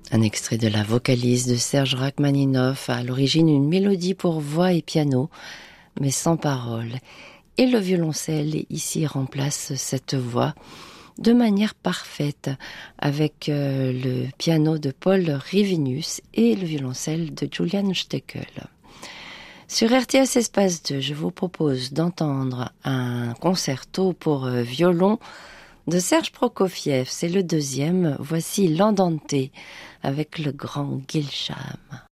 Un extrait de la vocalise de Serge Rachmaninoff, à l'origine une mélodie pour voix et piano, mais sans paroles. Et le violoncelle ici remplace cette voix de manière parfaite avec le piano de Paul Rivinus et le violoncelle de Julian Steckel. Sur RTS Espace 2, je vous propose d'entendre un concerto pour violon de Serge Prokofiev. C'est le deuxième. Voici l'Andante avec le grand Guilsham.